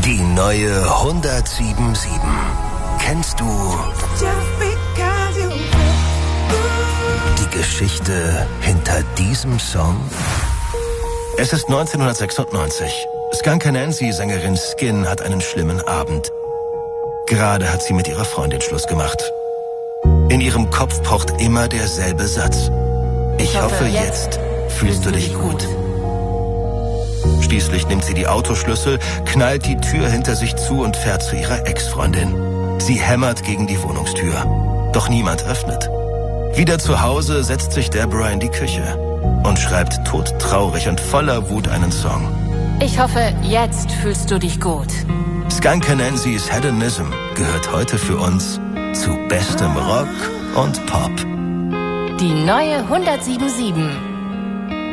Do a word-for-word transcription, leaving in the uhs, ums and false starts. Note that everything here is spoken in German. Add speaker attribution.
Speaker 1: Die neue hundertsiebenundsiebzig. Kennst du die Geschichte hinter diesem Song? Es ist neunzehnhundertsechsundneunzig. Skunk Anansie, Sängerin Skin, hat einen schlimmen Abend. Gerade hat sie mit ihrer Freundin Schluss gemacht. In ihrem Kopf pocht immer derselbe Satz. Ich, ich hoffe, jetzt fühlst du dich gut. Schließlich nimmt sie die Autoschlüssel, knallt die Tür hinter sich zu und fährt zu ihrer Ex-Freundin. Sie hämmert gegen die Wohnungstür. Doch niemand öffnet. Wieder zu Hause setzt sich Deborah in die Küche und schreibt todtraurig und voller Wut einen Song.
Speaker 2: Ich hoffe, jetzt fühlst du dich gut.
Speaker 1: Skunk Anansies Hedonism gehört heute für uns zu bestem Rock und Pop.
Speaker 2: Die neue hundertsiebenundsiebzig.